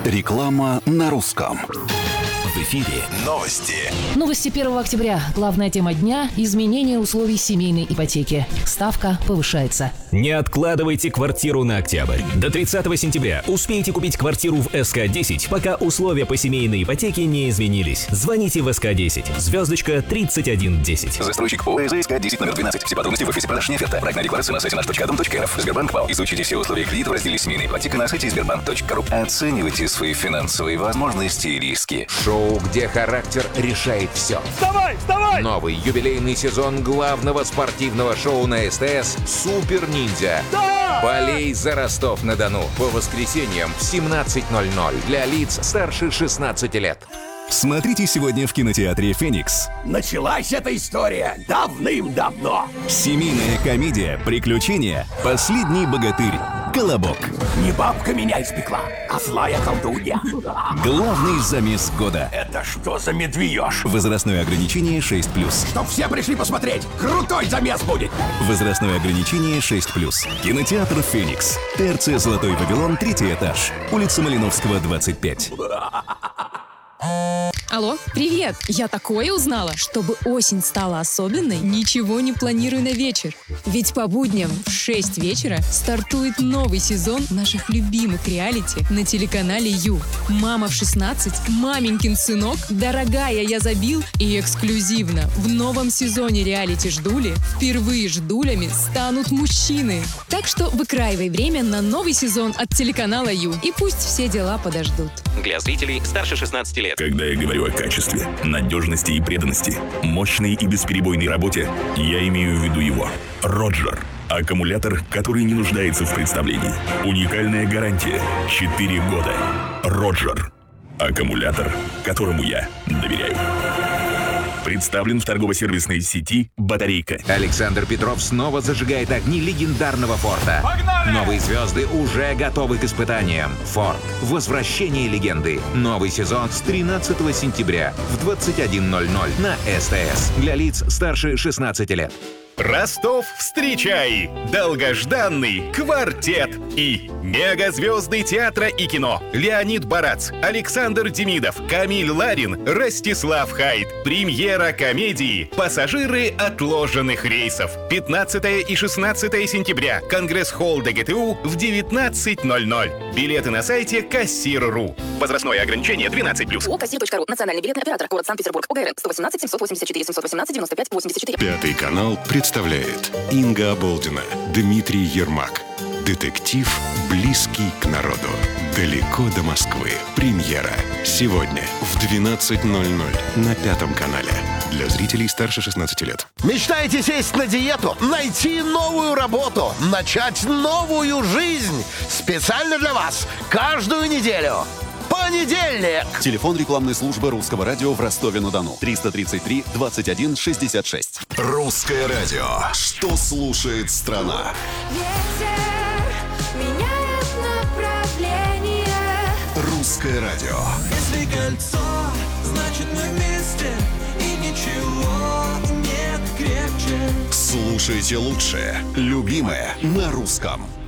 Реклама на русском. В эфире новости. Новости 1 октября. Главная тема дня – изменение условий семейной ипотеки. Ставка повышается. Не откладывайте квартиру на октябрь. До 30 сентября успейте купить квартиру в СК-10, пока условия по семейной ипотеке не изменились. Звоните в СК-10, звездочка 3110. Застройщик ОС СК-10 номер 12. Все подробности в офисе продаж «Оферта». Проектная декларация на сайте наш.дом.рф. Сбербанк ВАЛ. Изучите все условия кредита в разделе «Семейная ипотека» на сайте sberbank.ru. Оценивайте свои финансовые возможности и риски. Шоу, где характер решает все. Вставай, вставай! Новый юбилейный сезон главного спортивного шоу на СТС «Супер Ниндзя». Да! Болей за Ростов-на-Дону. По воскресеньям в 17:00 для лиц старше 16 лет. Смотрите сегодня в кинотеатре «Феникс». Началась эта история давным-давно. Семейная комедия «Приключения. Последний богатырь. Колобок». Не бабка меня испекла, а злая колдунья. Главный замес года. Это что за медвеёж? Возрастное ограничение 6+. Чтоб все пришли посмотреть, крутой замес будет. Возрастное ограничение 6+. Кинотеатр «Феникс». ТРЦ «Золотой Вавилон», 3-й этаж. Улица Малиновского, 25. Алло, привет! Я такое узнала. Чтобы осень стала особенной, ничего не планирую на вечер. Ведь по будням в 6 вечера стартует новый сезон наших любимых реалити на телеканале Ю. «Мама в 16», «Маменькин сынок», «Дорогая, я забил» и эксклюзивно в новом сезоне реалити «Ждули» впервые ждулями станут мужчины. Так что выкраивай время на новый сезон от телеканала Ю. И пусть все дела подождут. Для зрителей старше 16 лет. Когда я говорю о качестве, надежности и преданности, мощной и бесперебойной работе, я имею в виду его. Роджер. Аккумулятор, который не нуждается в представлении. Уникальная гарантия. 4 года. Роджер. Аккумулятор, которому я доверяю. Представлен в торгово-сервисной сети «Батарейка». Александр Петров снова зажигает огни легендарного Форда. Погнали! Новые звезды уже готовы к испытаниям. Форд. Возвращение легенды. Новый сезон с 13 сентября в 21:00 на СТС. Для лиц старше 16 лет. Ростов, встречай! Долгожданный квартет и мегазвезды театра и кино. Леонид Барац, Александр Демидов, Камиль Ларин, Ростислав Хайд. Премьера комедии «Пассажиры отложенных рейсов». 15 и 16 сентября. Конгресс-холл ДГТУ в 19:00. Билеты на сайте Кассир.ру. Возрастное ограничение 12+. ООО «Кассир.ру». Национальный билетный оператор. Город Санкт-Петербург. ОГРН 118 784 718 95 84. Пятый канал представляет Инга Оболдина, Дмитрий Ермак. Детектив, близкий к народу. Далеко до Москвы. Премьера. Сегодня в 12:00 на Пятом канале. Для зрителей старше 16 лет. Мечтаете сесть на диету, найти новую работу, начать новую жизнь? Специально для вас каждую неделю. Понедельник! Телефон рекламной службы Русского радио в Ростове-на-Дону. 333 21 66. Русское радио. Что слушает страна? Меняет направление. Русское радио. Если кольцо, значит мы вместе, и ничего нет крепче. Слушайте лучшее. Любимое на русском.